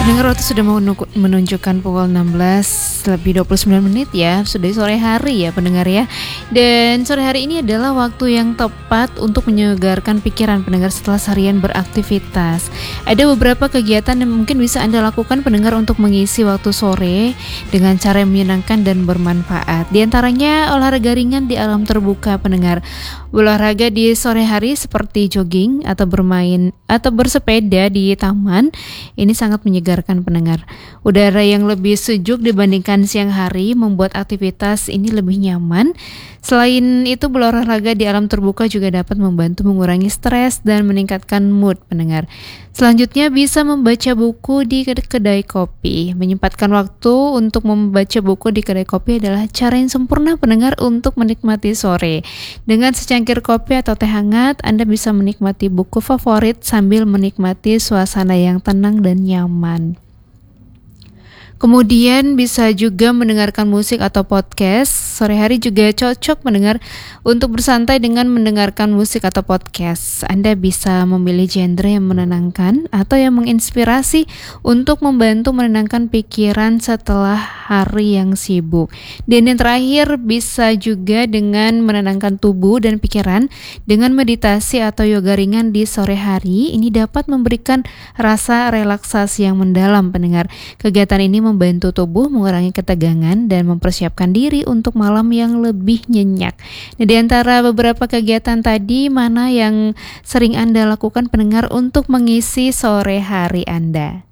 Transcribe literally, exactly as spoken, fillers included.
Pendengar waktu sudah menuk- menunjukkan pukul enam belas lebih dua puluh sembilan menit ya. Sudah sore hari ya pendengar ya. Dan sore hari ini adalah waktu yang tepat untuk menyegarkan pikiran pendengar setelah seharian beraktivitas. Ada beberapa kegiatan yang mungkin bisa Anda lakukan pendengar untuk mengisi waktu sore dengan cara yang menyenangkan dan bermanfaat. Di antaranya olahraga ringan di alam terbuka pendengar. Olahraga di sore hari seperti jogging atau bermain atau bersepeda di taman ini sangat menyegarkan pendengar. Udara yang lebih sejuk dibandingkan siang hari membuat aktivitas ini lebih nyaman. Selain itu, berolahraga di alam terbuka juga dapat membantu mengurangi stres dan meningkatkan mood pendengar. Selanjutnya bisa membaca buku di kedai kopi. Menyempatkan waktu untuk membaca buku di kedai kopi adalah cara yang sempurna pendengar untuk menikmati sore. Dengan secangkir kopi atau teh hangat, Anda bisa menikmati buku favorit sambil menikmati suasana yang tenang dan nyaman. Kemudian bisa juga mendengarkan musik atau podcast. Sore hari juga cocok mendengar untuk bersantai dengan mendengarkan musik atau podcast. Anda bisa memilih genre yang menenangkan atau yang menginspirasi untuk membantu menenangkan pikiran setelah hari yang sibuk. Dan yang terakhir bisa juga dengan menenangkan tubuh dan pikiran dengan meditasi atau yoga ringan di sore hari. Ini dapat memberikan rasa relaksasi yang mendalam pendengar. Kegiatan ini membantu tubuh mengurangi ketegangan dan mempersiapkan diri untuk malam yang lebih nyenyak. Nah, di antara beberapa kegiatan tadi, mana yang sering Anda lakukan pendengar untuk mengisi sore hari Anda?